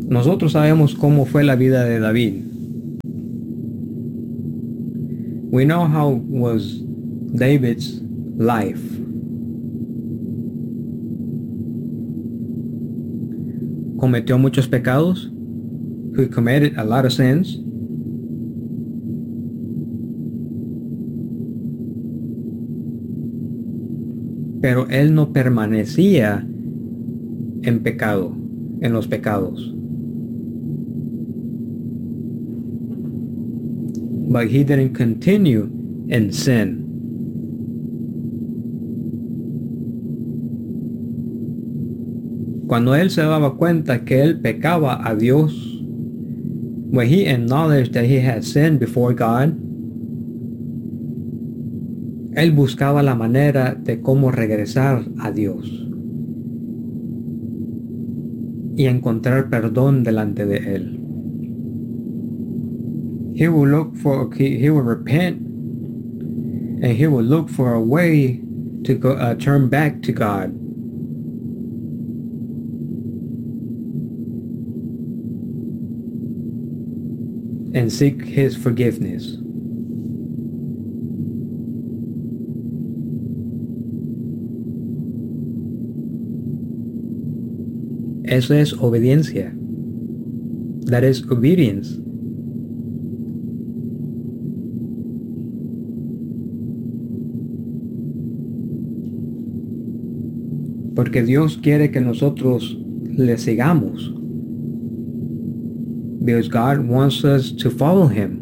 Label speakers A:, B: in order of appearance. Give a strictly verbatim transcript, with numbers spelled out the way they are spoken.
A: Nosotros sabemos cómo fue la vida de David. We know how was David's life. Cometió muchos pecados. He committed a lot of sins. Pero él no permanecía en pecado, en los pecados. But he didn't continue in sin. Cuando él se daba cuenta que él pecaba a Dios, when he acknowledged that he had sinned before God, él buscaba la manera de cómo regresar a Dios y encontrar perdón delante de él. He will look for, he, he will repent, and he will look for a way to go, uh, turn back to God. And seek his forgiveness. Eso es obediencia. That is obedience. Porque Dios quiere que nosotros le sigamos. Because God wants us to follow him.